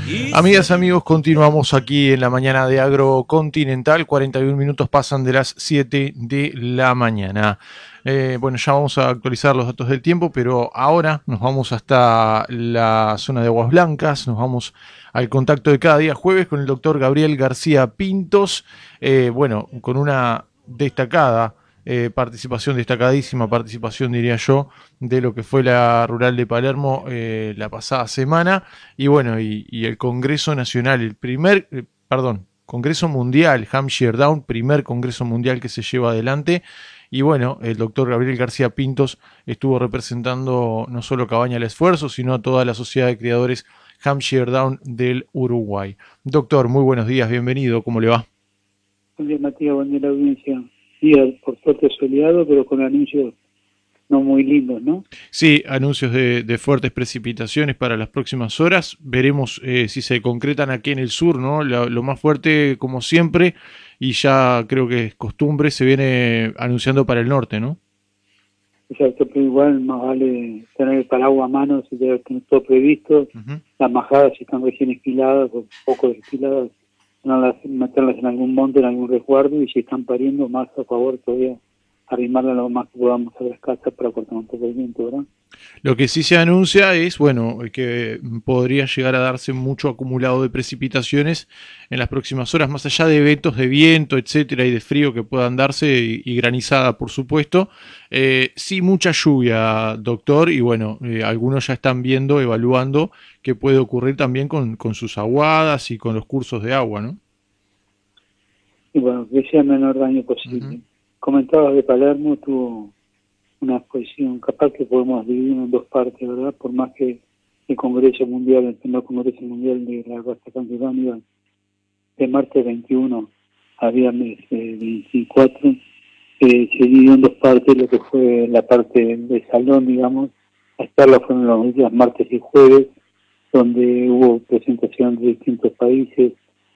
Amigas, amigos, continuamos aquí en la mañana de Agrocontinental. 41 minutos pasan de las 7 de la mañana. Bueno, ya vamos a actualizar los datos del tiempo, pero ahora nos vamos hasta la zona de Aguas Blancas. Nos vamos al contacto de cada día jueves con el doctor Gabriel García Pintos. Bueno, con una destacada destacadísima participación, diría yo, de lo que fue la Rural de Palermo la pasada semana. Y bueno, y el Congreso Nacional, Congreso Mundial, Hampshire Down, primer Congreso Mundial que se lleva adelante. Y bueno, el doctor Gabriel García Pintos estuvo representando no solo Cabaña al Esfuerzo, sino a toda la sociedad de criadores Hampshire Down del Uruguay. Doctor, muy buenos días, bienvenido, ¿cómo le va? Buen día, Matías, buen día la audiencia. Día, por suerte, soleado, pero con anuncios no muy lindos, ¿no? Sí, anuncios de fuertes precipitaciones para las próximas horas. Veremos si se concretan aquí en el sur, ¿no? Lo más fuerte, como siempre, y ya creo que es costumbre, se viene anunciando para el norte, ¿no? Exacto, pero igual más vale tener el paraguas a mano si ya tener todo previsto. Uh-huh. Las majadas, si están recién esquiladas o poco esquiladas, meterlas en algún monte, en algún resguardo, y si están pariendo, más a favor todavía arrimarlas lo más que podamos a las casas para cortar un poco el viento, ¿verdad? Lo que sí se anuncia es, bueno, que podría llegar a darse mucho acumulado de precipitaciones en las próximas horas, más allá de eventos de viento, etcétera, y de frío que puedan darse, y granizada, por supuesto. Sí, mucha lluvia, doctor, y bueno, algunos ya están viendo, evaluando qué puede ocurrir también con sus aguadas y con los cursos de agua, ¿no? Y bueno, que sea el menor daño posible. Uh-huh. Comentabas de Palermo, tuvo una exposición, capaz que podemos dividirlo en dos partes, ¿verdad? Por más que el Congreso Mundial, el primer Congreso Mundial de la raza campesina, de martes 21 a viernes 24, se dividió en dos partes, lo que fue la parte de salón, digamos. Las charlas fueron los días martes y jueves, donde hubo presentación de distintos países,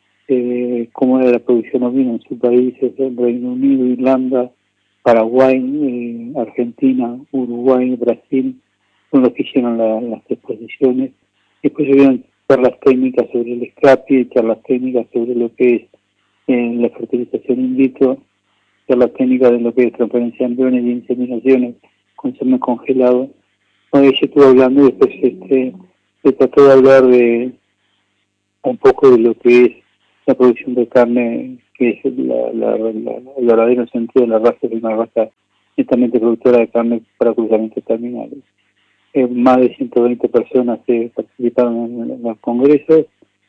cómo era la producción ovina en sus países, el Reino Unido, Irlanda, Paraguay, Argentina, Uruguay, Brasil, son los que hicieron las exposiciones. Después hubieron charlas técnicas sobre el scrappy, charlas técnicas sobre lo que es la fertilización in vitro, charlas técnicas de lo que es transferencia de embriones y inseminaciones con semen congelado. Bueno, yo estuve hablando y después se trató de hablar de un poco de lo que es la producción de carne, que es el verdadero sentido de la raza, es una raza netamente productora de carne para cruzamientos terminales. Más de 120 personas participaron en los congresos.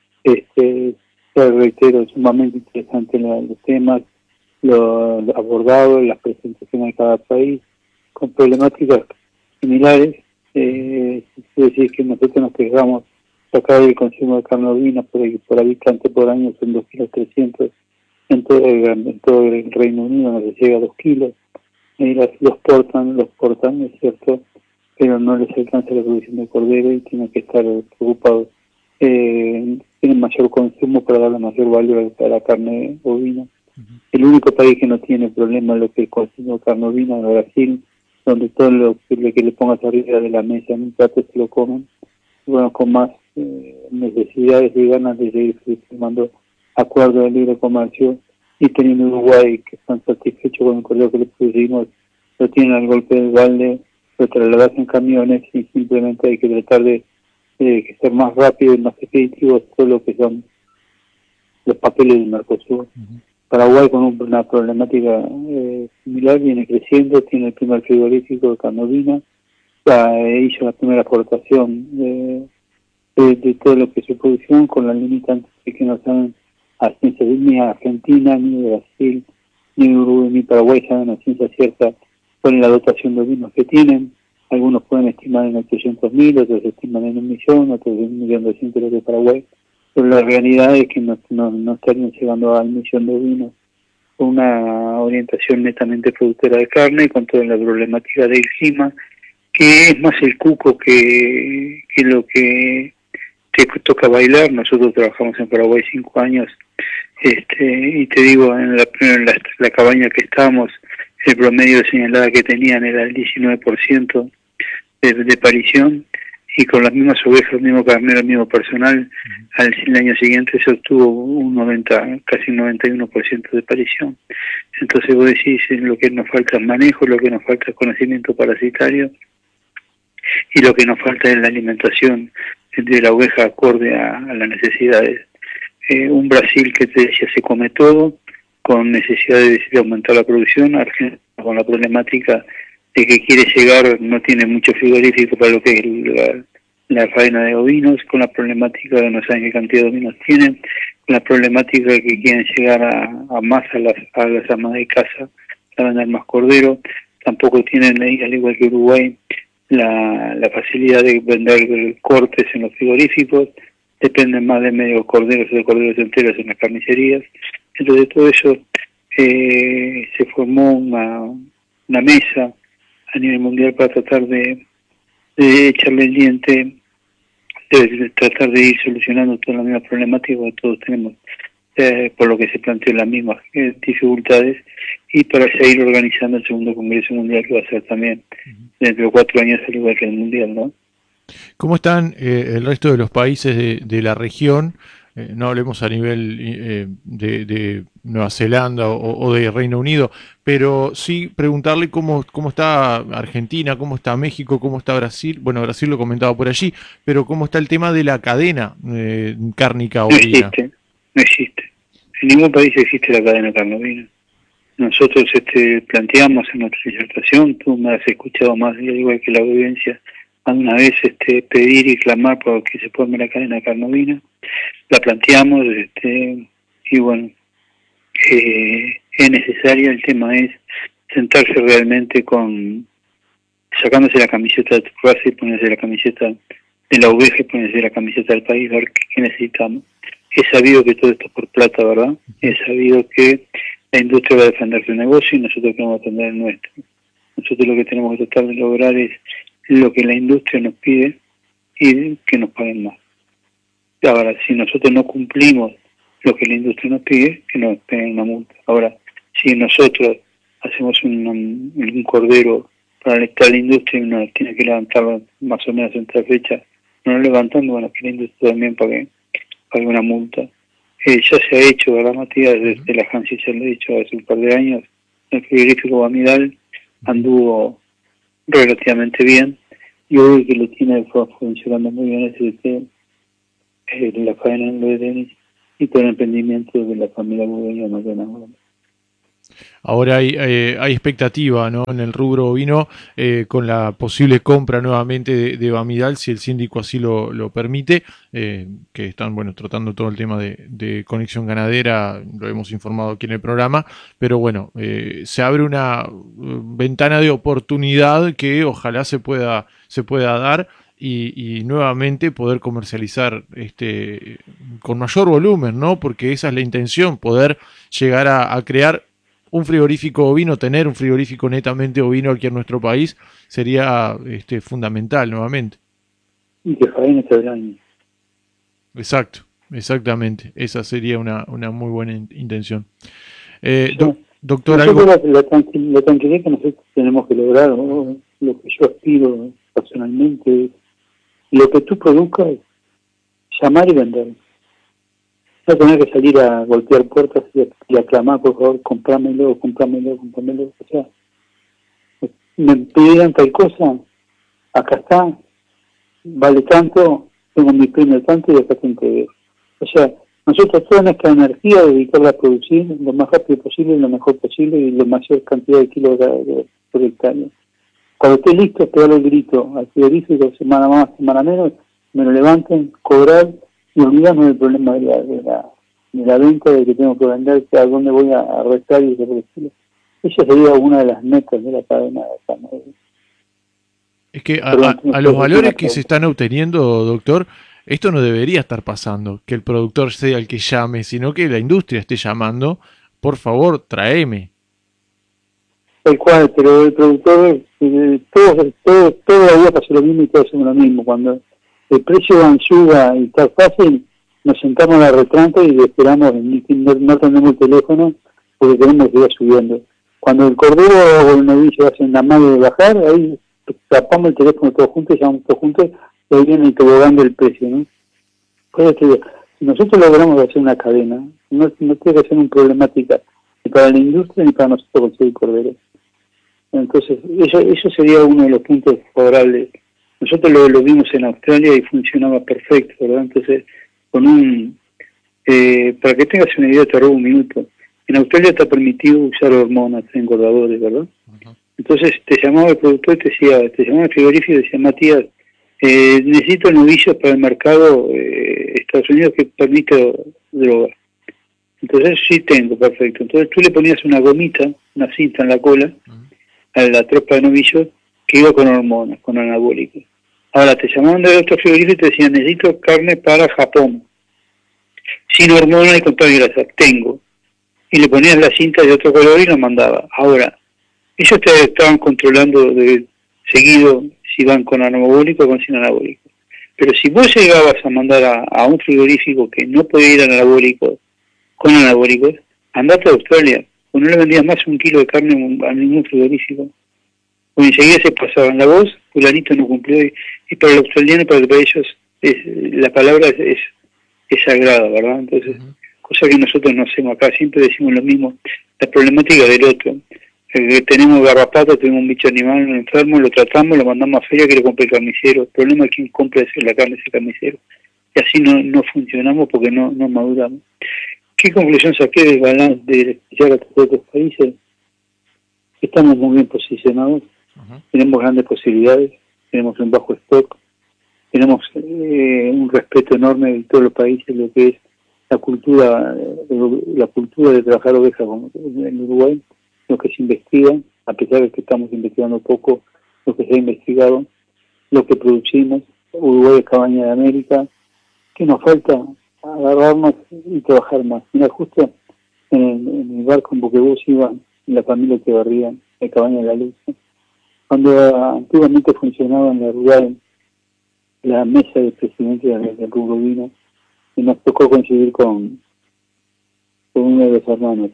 Reitero, sumamente interesante los temas, los abordados, las presentaciones de cada país, con problemáticas similares. Es decir, que nosotros nos quejamos acá el consumo de carne ovina por habitante por año son 2,3 kilos en todo el Reino Unido, no se llega a 2 kilos. Los portan, es cierto, pero no les alcanza la producción de cordero y tienen que estar preocupados. Tienen mayor consumo para darle mayor valor a la carne ovina. Uh-huh. El único país que no tiene problema es lo que es el consumo de carne ovina es Brasil, donde todo lo que le pongas arriba de la mesa en un plato se lo comen. Bueno, con más necesidades y ganas de seguir firmando acuerdos de libre comercio, y teniendo Uruguay que están satisfechos con el correo que le pusimos, lo tienen al golpe del balde, lo trasladan en camiones y simplemente hay que tratar de ser más rápido y más expeditivo todo lo que son los papeles del Mercosur. Uh-huh. Paraguay, con una problemática similar, viene creciendo, tiene el primer frigorífico de carne ovina, hizo la primera exportación de todo lo que es su producción, con la limitante de que no saben a ciencia ni a Argentina, ni de Brasil, ni de Uruguay, ni Paraguay saben a ciencia cierta cuál es la dotación de ovinos que tienen. Algunos pueden estimar en 800.000, otros estiman en 1.000.000, otros en 1.200.000 de Paraguay, pero la realidad es que no estarían llegando al 1.000.000 de ovinos, con una orientación netamente productora de carne, con toda la problemática del clima, que es más el cuco que lo que te toca bailar. Nosotros trabajamos en Paraguay 5 años, y te digo, en la cabaña que estábamos, el promedio de señalada que tenían era el 19% de parición, y con las mismas ovejas, el mismo carnero, el mismo personal, el año siguiente se obtuvo un 90, casi un 91% de aparición. Entonces vos decís, lo que nos falta es manejo, lo que nos falta es conocimiento parasitario, y lo que nos falta es la alimentación de la oveja acorde a las necesidades. Un Brasil que te decía se come todo, con necesidad de aumentar la producción, Argentina con la problemática de que quiere llegar, no tiene mucho frigorífico para lo que es la faena de ovinos, con la problemática de no saben qué cantidad de ovinos tienen, con la problemática de que quieren llegar a más a las amas de casa para vender más cordero, tampoco tienen, al igual que Uruguay, la facilidad de vender cortes en los frigoríficos, dependen más de medio corderos o de corderos enteros en las carnicerías. Entonces todo eso se formó una mesa a nivel mundial para tratar de echarle el diente, de tratar de ir solucionando todas las mismas problemáticas que todos tenemos, por lo que se planteó las mismas dificultades, y para seguir organizando el segundo Congreso Mundial, que va a ser también dentro de 4 años, al igual que el Mundial, ¿no? ¿Cómo están el resto de los países de la región? No hablemos a nivel de Nueva Zelanda o de Reino Unido, pero sí preguntarle cómo está Argentina, cómo está México, cómo está Brasil. Bueno, Brasil lo comentaba por allí, pero cómo está el tema de la cadena cárnica ovina. No existe. En ningún país existe la cadena carne-ovina. Nosotros planteamos en nuestra disertación, tú me has escuchado más, igual que la audiencia, una vez pedir y clamar por que se forme la cadena carne-ovina. La planteamos, y bueno, es necesaria. El tema es sentarse realmente sacándose la camiseta de tu raza y ponerse la camiseta de la oveja y ponerse la camiseta del país, ver qué necesitamos. Es sabido que todo esto es por plata, ¿verdad? Es sabido que la industria va a defender su negocio y nosotros queremos defender el nuestro. Nosotros lo que tenemos que tratar de lograr es lo que la industria nos pide y que nos paguen más. Ahora, si nosotros no cumplimos lo que la industria nos pide, que nos peguen una multa. Ahora, si nosotros hacemos un cordero para la industria y uno tiene que levantarlo más o menos en esta fecha, no lo levantando, bueno, que la industria también pague una multa. Ya se ha hecho, ¿verdad, Matías? Desde la Hansi se lo ha dicho hace un par de años. El frigorífico Bamidal anduvo relativamente bien, y hoy que lo tiene funcionando muy bien es la faena en de Denis y todo el emprendimiento de la familia Budeña Magdalena. Ahora hay expectativa, ¿no?, en el rubro ovino, con la posible compra nuevamente de Bamidal, si el síndico así lo permite, que están tratando todo el tema de conexión ganadera, lo hemos informado aquí en el programa, pero bueno, se abre una ventana de oportunidad que ojalá se pueda dar y nuevamente poder comercializar con mayor volumen, ¿no? Porque esa es la intención, poder llegar a crear un frigorífico ovino, tener un frigorífico netamente ovino aquí en nuestro país, sería fundamental nuevamente. Y que faene todo el año. Exactamente. Esa sería una muy buena intención. Doctor, la tranquilidad que nosotros tenemos que lograr, ¿no? Lo que yo aspiro personalmente es lo que tú produzcas, llamar y vender. No tener que salir a golpear puertas y aclamar, por favor, comprámelo. O sea, me pidieron tal cosa, acá está, vale tanto, tengo mi premio tanto y acá te entregué. O sea, nosotros toda nuestra energía dedicarla a producir lo más rápido posible, lo mejor posible y la mayor cantidad de kilos por hectárea. Cuando esté listo, pegar el grito al frigorífico, semana más, semana menos, me lo levanten, cobrar y olvidarnos del problema de la venta, de que tengo que vender, a dónde voy a restar y por el estilo. Esa sería una de las metas de la cadena de carne. Es que a los valores que se están obteniendo, doctor, esto no debería estar pasando, que el productor sea el que llame, sino que la industria esté llamando, por favor, tráeme. El cual, pero el productor, todo la vida pasa lo mismo y todos hacemos lo mismo. Cuando el precio va en suba y está fácil, nos sentamos en la retranca y esperamos, no tenemos el teléfono porque queremos que siga subiendo. Cuando el cordero o el novillo hacen la mano de bajar, ahí tapamos el teléfono todos juntos, llamamos todos juntos y ahí viene el tobogán del precio, ¿no? Por eso te digo, si nosotros logramos hacer una cadena, no tiene que ser una problemática ni para la industria ni para nosotros conseguir corderos. Entonces, eso sería uno de los puntos favorables. Nosotros lo vimos en Australia y funcionaba perfecto, ¿verdad? Entonces, para que tengas una idea, te robo un minuto. En Australia está permitido usar hormonas engordadores, ¿verdad? Uh-huh. Entonces te llamaba el productor y te llamaba el frigorífico y decía, Matías, necesito novillos para el mercado Estados Unidos que permite droga. Entonces sí tengo, perfecto. Entonces tú le ponías una gomita, una cinta en la cola, a la tropa de novillos que iba con hormonas, con anabólicos. Ahora te llamaban del otro frigorífico y te decían, necesito carne para Japón. Sin hormonas y con toda grasa. Tengo. Y le ponías la cinta de otro color y lo mandaba. Ahora, ellos te estaban controlando de seguido si van con anabólico o con sin anabólico. Pero si vos llegabas a mandar a un frigorífico que no podía ir con anabólicos, andate a Australia, o no le vendías más un kilo de carne a ningún frigorífico. O enseguida se pasaban la voz, fulanito no cumplió, y para el australiano, para ellos, la palabra es sagrada, ¿verdad? Entonces, cosa que nosotros no hacemos acá, siempre decimos lo mismo, la problemática del otro. Tenemos garrapatas, tenemos un bicho animal enfermo, lo tratamos, lo mandamos a feria que lo compre el carnicero. El problema es quién compra la carne ese carnicero. Y así no funcionamos porque no maduramos. ¿Qué conclusión saqué del balance de especial a todos otros países? Estamos muy bien posicionados, tenemos grandes posibilidades, tenemos un bajo stock, tenemos un respeto enorme de todos los países, lo que es la cultura de trabajar ovejas como en Uruguay, lo que se investiga, a pesar de que estamos investigando poco, lo que se ha investigado, lo que producimos. Uruguay es cabaña de América, que nos falta agarrarnos y trabajar más. Mira, justo en el barco en Buquebus iba la familia que barría la cabaña de la luz. Cuando antiguamente funcionaba en la rural la mesa de presidencia del rubro vino, y nos tocó coincidir con uno de los hermanos.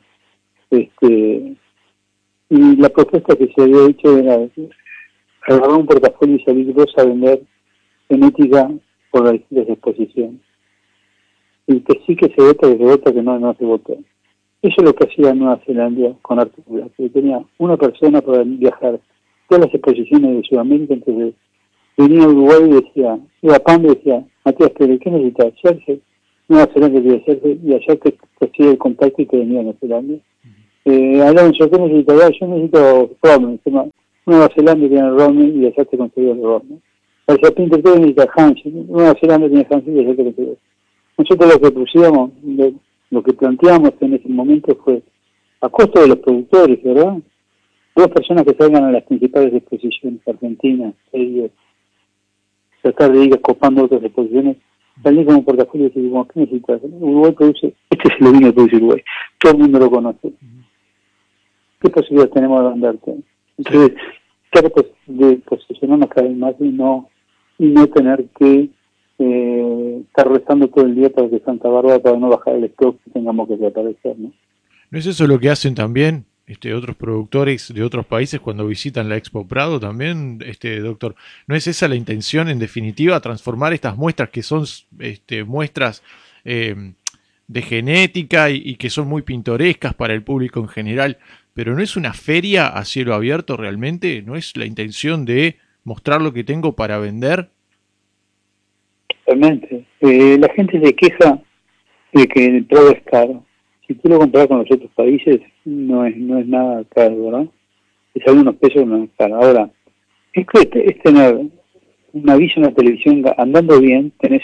Y la propuesta que se había hecho era agarrar un portafolio y salir dos a vender genética por las distintas exposiciones. Y que sí que se vota, que no se vota. Eso es lo que hacía Nueva Zelanda con Arturo, que tenía una persona para viajar todas las exposiciones de Sudamérica. Entonces venía a Uruguay y decía, iba a Pando y decía, Matías, ¿qué necesitas? Hacerse. Nueva Zelanda quería hacerse, y allá te hacía el contacto y te venía a Nueva Zelanda. Alonso, ¿qué necesitas? Yo necesito Rommel. Nueva Zelanda tiene Rommel y allá te consiguió el Rommel. O sea, Pinter, ¿qué necesitas? Hansen. Nueva Zelanda tiene Hansen y allá te consiguió. Nosotros lo que pusimos, lo que planteamos en ese momento fue, a costo de los productores, ¿verdad? Dos personas que salgan a las principales exposiciones argentinas, ellos, tratar de ir copando otras exposiciones, salir con un portafolio y decir, bueno, ¿qué necesitas? Uruguay produce, este es el vino que produce Uruguay, todo el mundo lo conoce. ¿Qué posibilidades tenemos de venderte? Entonces, tratar de posicionarnos cada vez más y no tener que estar rezando todo el día para que Santa Bárbara, para no bajar el stock y tengamos que desaparecer, ¿no? ¿No es eso lo que hacen también otros productores de otros países cuando visitan la Expo Prado también, doctor? ¿No es esa la intención, en definitiva, transformar estas muestras que son muestras de genética y que son muy pintorescas para el público en general, pero no es una feria a cielo abierto realmente? ¿No es la intención de mostrar lo que tengo para vender? Realmente. La gente se queja de que el Prado es caro. Si tú lo comparas con los otros países, no es nada caro, ¿verdad? Es algunos pesos, no es caro. Ahora, es tener una aviso en la televisión andando bien, tenés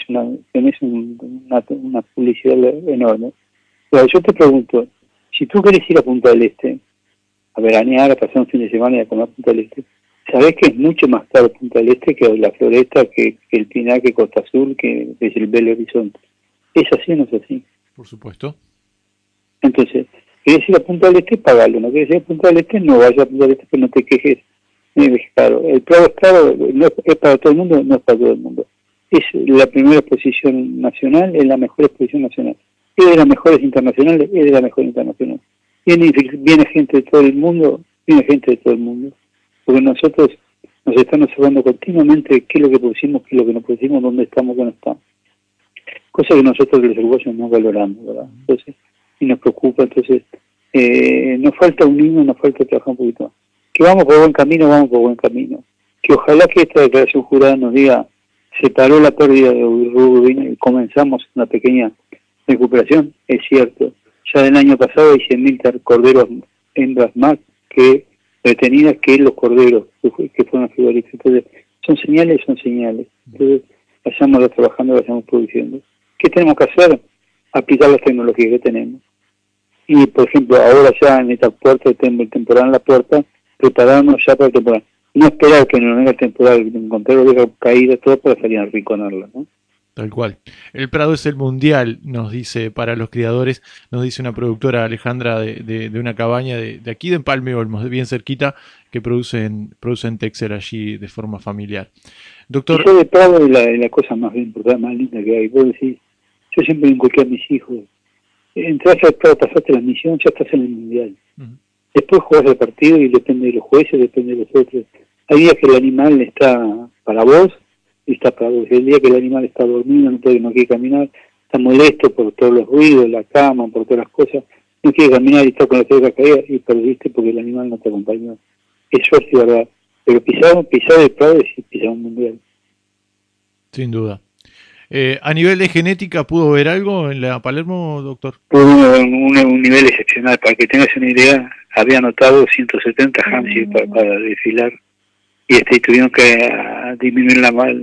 una publicidad enorme. Pero yo te pregunto, si tú querés ir a Punta del Este, a veranear, a pasar un fin de semana y a comer Punta del Este, sabés que es mucho más caro Punta del Este que la Floresta, que el Pinar, que Costa Azul, que es el Belo Horizonte. ¿Es así o no es así? Por supuesto. Entonces, ¿querés ir a Punta del Este? Pagalo. ¿No querés ir a Punta del Este? No vayas a Punta del Este, pero no te quejes. Es caro. El Prado es caro, no es para todo el mundo, no es para todo el mundo. Es la primera exposición nacional, es la mejor exposición nacional. Es de las mejores internacionales, es de la mejor internacional. Viene gente de todo el mundo, porque nosotros nos están observando continuamente qué es lo que pusimos, qué es lo que no pusimos, dónde estamos, dónde no estamos. Cosa que nosotros los uruguayos no valoramos, ¿verdad? Entonces, y nos preocupa, entonces, nos falta unirnos, nos falta trabajar un poquito más. Que vamos por buen camino, vamos por buen camino. Que ojalá que esta declaración jurada nos diga, se paró la pérdida de rubro y comenzamos una pequeña recuperación, es cierto. Ya del año pasado hay 100.000 corderos hembras más que retenidas que los corderos que fueron frigorificados. Entonces, son señales, son señales. Entonces, vayamos trabajando, vayamos produciendo. ¿Qué tenemos que hacer? Aplicar las tecnologías que tenemos. Y, por ejemplo, ahora ya en esta puerta, el temporal en la puerta, prepararnos ya para el temporal. No esperar que nos venga el temporal, encontrar ovejas caídas, todo para salir a rinconarlas, ¿no? Tal cual. El Prado es el mundial, nos dice, para los criadores, nos dice una productora, Alejandra, de una cabaña de aquí de Empalme Olmos, bien cerquita, que producen Texel allí de forma familiar. Doctor. Eso de Prado es la cosa más importante, más linda que hay. Vos decís, yo siempre inculqué a mis hijos, entras al Prado, pasaste la misión, ya estás en el mundial. Después jugás el partido y depende de los jueces, depende de los otros. Hay días que el animal está para vos y está para vos. El día que el animal está dormido, no quiere caminar, está molesto por todos los ruidos, la cama, por todas las cosas, no quiere caminar y está con la oreja caída y perdiste porque el animal no te acompañó. Eso es verdad. Pero pisar el Prado es pisar un mundial. Sin duda. ¿A nivel de genética pudo ver algo en la Palermo, doctor? Hubo un nivel excepcional. Para que tengas una idea, había anotado 170 Hampshire para desfilar y tuvieron que disminuir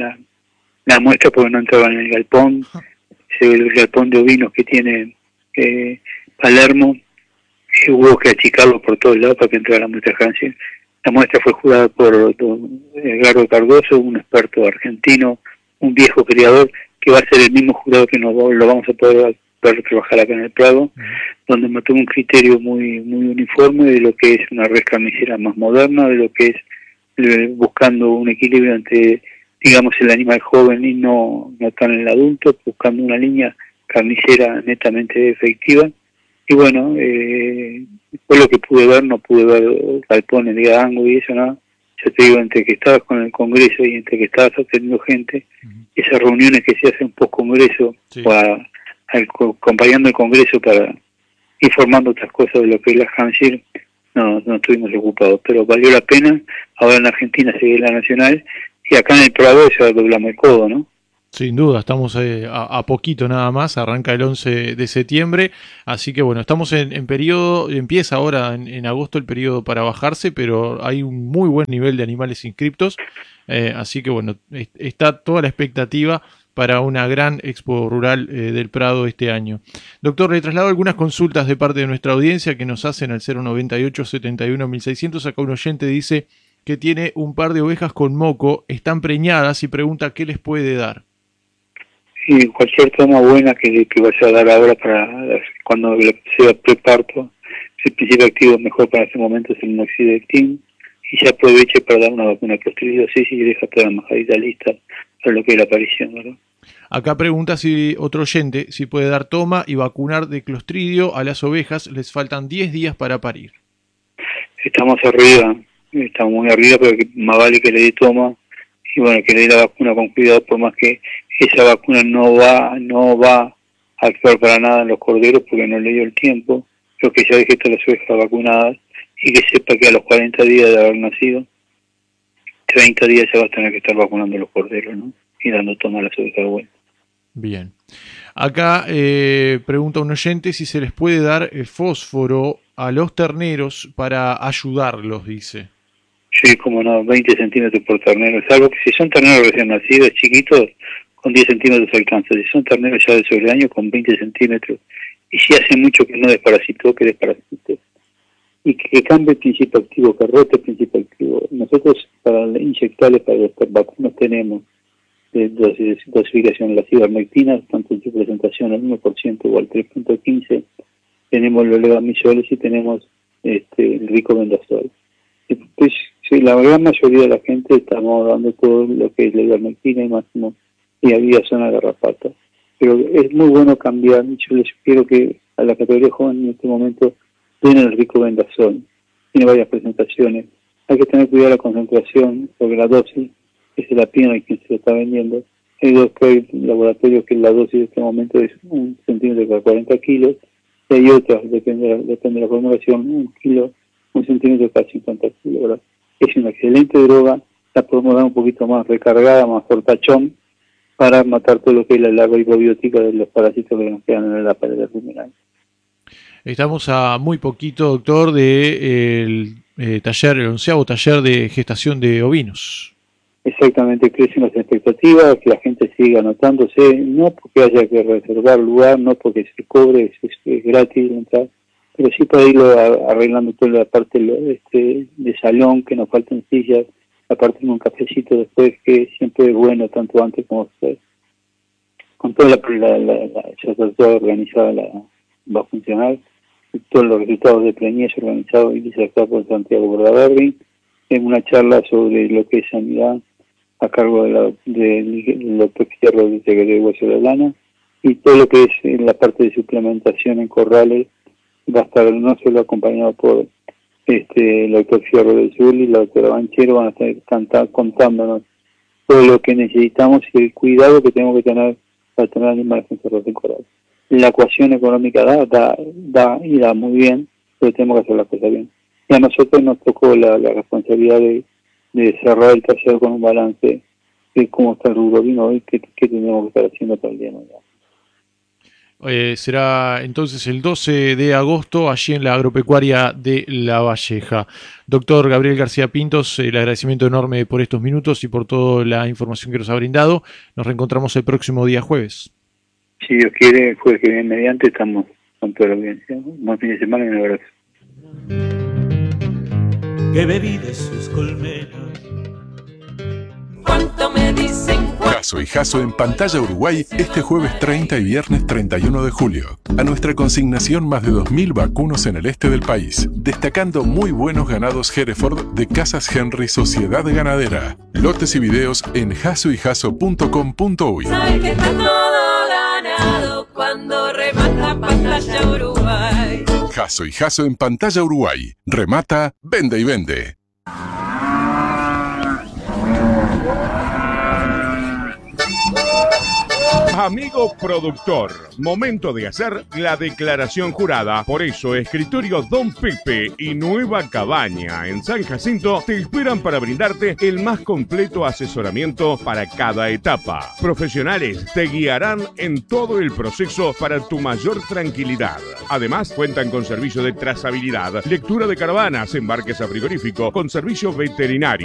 la muestra porque no entraban en el galpón. El galpón de ovinos que tiene Palermo, hubo que achicarlo por todos lados para que entrara la muestra Hampshire. La muestra fue jurada por Edgardo Cardoso, un experto argentino, un viejo criador, que va a ser el mismo jurado que lo vamos a poder ver trabajar acá en el Prado, donde mantuvo un criterio muy uniforme de lo que es una red carnicera más moderna, de lo que es buscando un equilibrio entre, digamos, el animal joven y no tan el adulto, buscando una línea carnicera netamente efectiva. Y bueno, fue lo que pude ver, no pude ver galpones de Ango y eso, nada. Yo te digo, entre que estabas con el Congreso y entre que estabas atendiendo gente, esas reuniones que se hacen post-Congreso, sí, acompañando el Congreso para ir formando otras cosas de lo que es la Hampshire, no estuvimos ocupados, pero valió la pena. Ahora en Argentina sigue la Nacional y acá en el Prado ya doblamos el codo, ¿no? Sin duda, estamos a poquito nada más, arranca el 11 de septiembre, así que bueno, estamos en periodo, empieza ahora en agosto el periodo para bajarse, pero hay un muy buen nivel de animales inscriptos, así que bueno, está toda la expectativa para una gran expo rural del Prado este año. Doctor, le traslado algunas consultas de parte de nuestra audiencia que nos hacen al 098 71 1600, acá un oyente dice que tiene un par de ovejas con moco, están preñadas y pregunta qué les puede dar. Y cualquier toma buena que vaya a dar ahora para cuando sea preparto, el principio activo mejor para ese momento es el Moxidectin, y se aproveche para dar una vacuna de clostridiosis y deja toda la majadita lista para lo que es la aparición, ¿verdad? Acá pregunta si otro oyente si puede dar toma y vacunar de clostridio a las ovejas, les faltan 10 días para parir. Estamos muy arriba, pero más vale que le dé toma y bueno, que le dé la vacuna con cuidado, por más que esa vacuna no va a actuar para nada en los corderos porque no le dio el tiempo, pero que ya deje todas las ovejas vacunadas y que sepa que a los 40 días de haber nacido, 30 días ya va a tener que estar vacunando los corderos, ¿no? Y dando toma a las ovejas de vuelta. Bien. Acá pregunta un oyente si se les puede dar fósforo a los terneros para ayudarlos, dice. Sí, como no, 20 centímetros por ternero. Es algo que si son terneros recién nacidos, chiquitos, con 10 centímetros alcanza. Si son terneros ya de sobre el año, con 20 centímetros. Y si hace mucho que no desparasitó, que desparasite. Y que cambie el principio activo, que rote el principio activo. Nosotros para inyectarles, para las vacunas tenemos de dosificación, las ivermectinas, tanto en su presentación al 1% o al 3.15, tenemos los levamisoles y tenemos el ricobendazol. Pues sí, la gran mayoría de la gente estamos dando todo lo que es la ivermectina y máximo y había zona garrapata. Pero es muy bueno cambiar, yo les sugiero que a la categoría joven en este momento den el ricobendazol. Tiene varias presentaciones. hay que tener cuidado de la concentración sobre la dosis que se la piden a quien se lo está vendiendo. Hay laboratorios que la dosis de este momento es 1 centímetro cada 40 kilos, y hay otras, depende de la formulación, 1 kilo, 1 centímetro cada 50 kilos, ¿verdad? Es una excelente droga, la podemos dar un poquito más recargada, más fortachón, para matar todo lo que es la larva hipobiótica de los parásitos que nos quedan en la pared ruminal. Estamos a muy poquito, doctor, del taller, el 11º taller de gestación de ovinos. Exactamente, crecen las expectativas, que la gente siga anotándose, no porque haya que reservar lugar, no porque se cobre, es gratis entrar, pero sí para irlo arreglando toda la parte de salón, que nos faltan sillas, aparte de un cafecito después, que siempre es bueno, tanto antes como después. Con toda ya está toda organizada, va a funcionar, todos los resultados de Preñez organizados y disertados por Santiago Bordaberry, en una charla sobre lo que es sanidad a cargo del doctor Fierro de Secretaría de Hueso de Lana, y todo lo que es en la parte de suplementación en corrales va a estar no solo acompañado por el doctor Fierro del Sur y la doctora Banchero, van a estar contándonos todo lo que necesitamos y el cuidado que tenemos que tener para tener animales encerrados en corrales. La ecuación económica da muy bien, pero tenemos que hacer las cosas bien. Y a nosotros nos tocó la responsabilidad de cerrar el taller con un balance de cómo está el rubro vino y qué tenemos que estar haciendo para el día de mañana. Será entonces el 12 de agosto allí en la agropecuaria de La Valleja. Doctor Gabriel García Pintos, el agradecimiento enorme por estos minutos y por toda la información que nos ha brindado. Nos reencontramos el próximo día jueves. Si Dios quiere, jueves que viene mediante, estamos con toda la audiencia. Buen fin de semana y un abrazo. Que bebí de sus colmenas. ¿Cuánto me dicen? Jasso y Jasso en Pantalla Uruguay este jueves 30 y viernes 31 de julio. A nuestra consignación más de 2.000 vacunos en el este del país, destacando muy buenos ganados Hereford de Casas Henry Sociedad Ganadera. Lotes y videos en jassoyjasso.com.uy. Sabes que está todo ganado cuando remata Pantalla Uruguay. Jasso y Jasso en Pantalla Uruguay. Remata, vende y vende. Amigo productor, momento de hacer la declaración jurada. Por eso, Escritorio Don Pepe y Nueva Cabaña en San Jacinto te esperan para brindarte el más completo asesoramiento para cada etapa. Profesionales te guiarán en todo el proceso para tu mayor tranquilidad. Además, cuentan con servicio de trazabilidad, lectura de caravanas, embarques a frigorífico, con servicio veterinario.